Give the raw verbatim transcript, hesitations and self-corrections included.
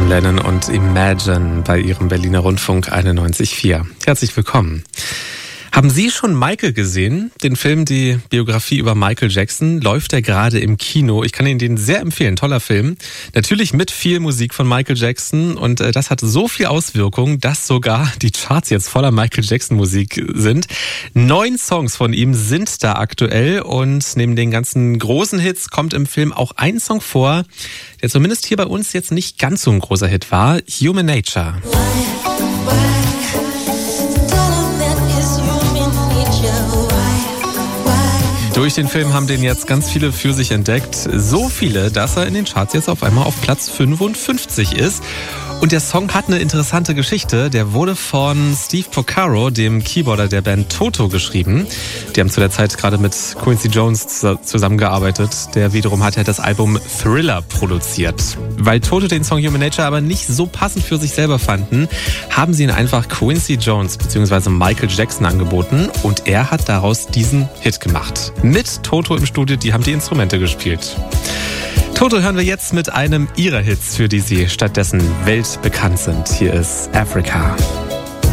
Lennon und Imagine bei Ihrem Berliner Rundfunk einundneunzig Komma vier. Herzlich willkommen. Haben Sie schon Michael gesehen? Den Film, die Biografie über Michael Jackson, läuft er gerade im Kino. Ich kann Ihnen den sehr empfehlen. Toller Film. Natürlich mit viel Musik von Michael Jackson. Und äh, das hat so viel Auswirkungen, dass sogar die Charts jetzt voller Michael Jackson Musik sind. Neun Songs von ihm sind da aktuell. Und neben den ganzen großen Hits kommt im Film auch ein Song vor, der zumindest hier bei uns jetzt nicht ganz so ein großer Hit war. Human Nature. Durch den Film haben den jetzt ganz viele für sich entdeckt. So viele, dass er in den Charts jetzt auf einmal auf Platz fünfundfünfzig ist. Und der Song hat eine interessante Geschichte. Der wurde von Steve Porcaro, dem Keyboarder der Band Toto, geschrieben. Die haben zu der Zeit gerade mit Quincy Jones zusammengearbeitet. Der wiederum hat ja das Album Thriller produziert. Weil Toto den Song Human Nature aber nicht so passend für sich selber fanden, haben sie ihn einfach Quincy Jones bzw. Michael Jackson angeboten. Und er hat daraus diesen Hit gemacht. Mit Toto im Studio, die haben die Instrumente gespielt. Toto hören wir jetzt mit einem ihrer Hits, für die sie stattdessen weltbekannt sind. Hier ist Africa.